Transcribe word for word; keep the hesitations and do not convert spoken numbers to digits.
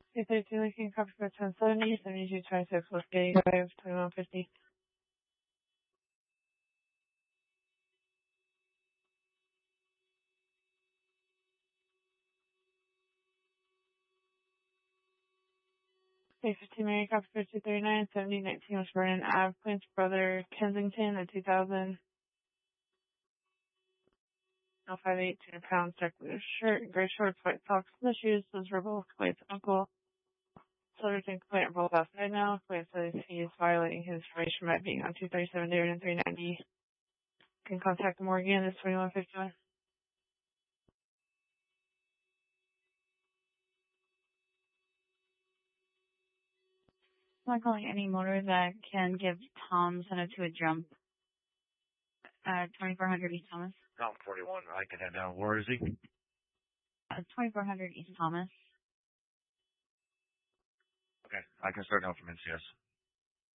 two thirty-two Lincoln, copy for ten seventy, seventy-two twenty-six Westgate Drive, twenty-one fifty. three fifteen Mary, copy for two thirty-nine, seventy, nineteen West Vernon Ave, Queen's Brother, Kensington, at two thousand. L five eight, two hundred pounds, dark blue shirt, gray shorts, white socks, no shoes. Those were both Quaid's uncle. Silverton complaint both outside now. Quaid says he is violating his information by being on two thirty-seven David and three ninety. Can contact the Morgan. This twenty-one fifty-one. I'm calling any motor that can give Tom Senna to a jump at twenty-four hundred East Thomas. Tom forty-one, I can head down. Where is he? Uh, twenty-four hundred East Thomas. Okay, I can start now from N C S.